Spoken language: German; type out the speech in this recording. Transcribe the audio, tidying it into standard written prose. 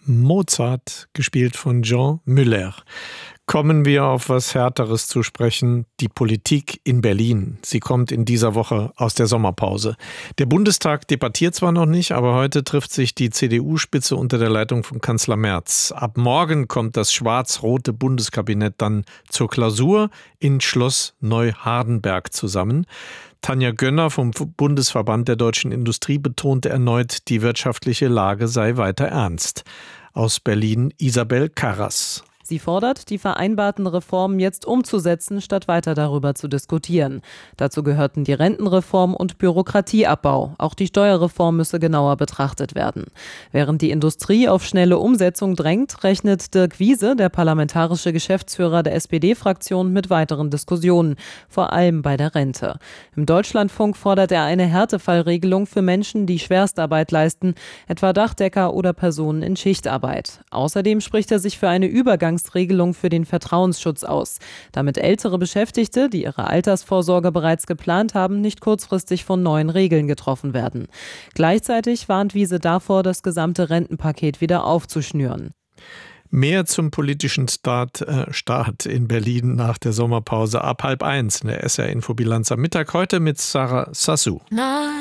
Mozart, gespielt von Jean Müller. Kommen wir auf was Härteres zu sprechen, die Politik in Berlin. Sie kommt in dieser Woche aus der Sommerpause. Der Bundestag debattiert zwar noch nicht, aber heute trifft sich die CDU-Spitze unter der Leitung von Kanzler Merz. Ab morgen kommt das schwarz-rote Bundeskabinett dann zur Klausur in Schloss Neuhardenberg zusammen. Tanja Gönner vom Bundesverband der deutschen Industrie betonte erneut, die wirtschaftliche Lage sei weiter ernst. Aus Berlin Isabel Karras. Sie fordert, die vereinbarten Reformen jetzt umzusetzen, statt weiter darüber zu diskutieren. Dazu gehörten die Rentenreform und Bürokratieabbau. Auch die Steuerreform müsse genauer betrachtet werden. Während die Industrie auf schnelle Umsetzung drängt, rechnet Dirk Wiese, der parlamentarische Geschäftsführer der SPD-Fraktion, mit weiteren Diskussionen, vor allem bei der Rente. Im Deutschlandfunk fordert er eine Härtefallregelung für Menschen, die Schwerstarbeit leisten, etwa Dachdecker oder Personen in Schichtarbeit. Außerdem spricht er sich für eine Übergangsregelung für den Vertrauensschutz aus, damit ältere Beschäftigte, die ihre Altersvorsorge bereits geplant haben, nicht kurzfristig von neuen Regeln getroffen werden. Gleichzeitig warnt Wiese davor, das gesamte Rentenpaket wieder aufzuschnüren. Mehr zum politischen Start in Berlin nach der Sommerpause ab 12:30 in der SR-Infobilanz am Mittag. Heute mit Sarah Sassou.